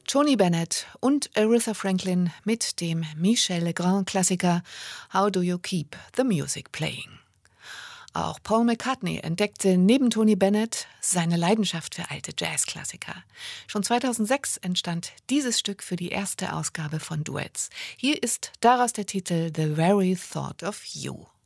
Tony Bennett und Aretha Franklin mit dem Michel Legrand-Klassiker How Do You Keep the Music Playing? Auch Paul McCartney entdeckte neben Tony Bennett seine Leidenschaft für alte Jazzklassiker. Schon 2006 entstand dieses Stück für die erste Ausgabe von Duets. Hier ist daraus der Titel The Very Thought of You.